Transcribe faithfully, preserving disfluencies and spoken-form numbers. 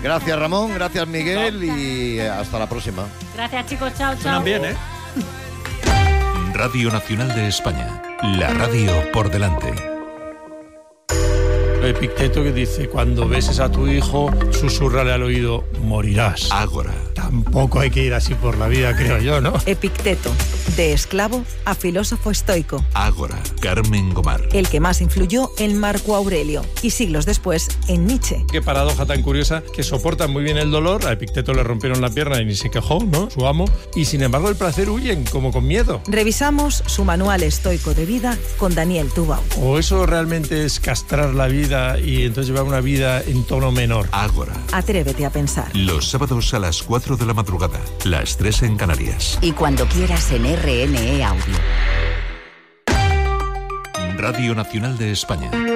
Gracias, Ramón, gracias, Miguel, y hasta la próxima. Gracias, chicos, chao, chao. Suenan bien, ¿eh? Radio Nacional de España, la radio por delante. Epicteto que dice, cuando beses a tu hijo, susúrrale al oído, morirás. Ágora. Tampoco hay que ir así por la vida, creo yo, ¿no? Epicteto, de esclavo a filósofo estoico. Ágora, Carmen Gomar. El que más influyó en Marco Aurelio y siglos después en Nietzsche. Qué paradoja tan curiosa, que soportan muy bien el dolor, a Epicteto le rompieron la pierna y ni se quejó, ¿no? Su amo. Y sin embargo el placer huyen, como con miedo. Revisamos su manual estoico de vida con Daniel Tubau. ¿O eso realmente es castrar la vida y entonces llevar una vida en tono menor? Ágora. Atrévete a pensar. Los sábados a las cuatro de la madrugada, las tres en Canarias. Y cuando quieras en R N E Audio. Radio Nacional de España.